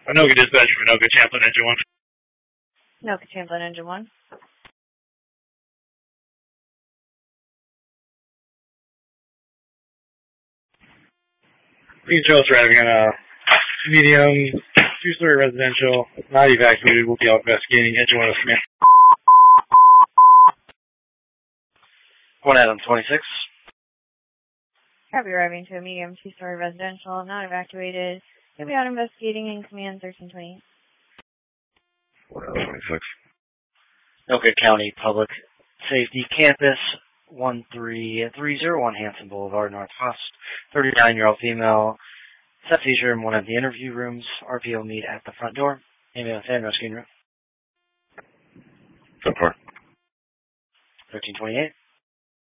Anoka Dispatch, Anoka Champlin, Engine 1. Anoka Champlin, Engine 1. Green Trail's driving on a medium, two-story residential, not evacuated. We'll be out investigating. Engine 1 of command. 1 Adam 26. Copy, arriving to a medium, two-story residential, not evacuated. You'll be out investigating in command 1320. 1 Adam 26. Anoka County Public Safety Campus, 13301 Hanson Boulevard, Northwest. 39-year-old female, set seizure in one of the interview rooms. RPO meet at the front door. Ambulance and rescue room. 10-4. 1328.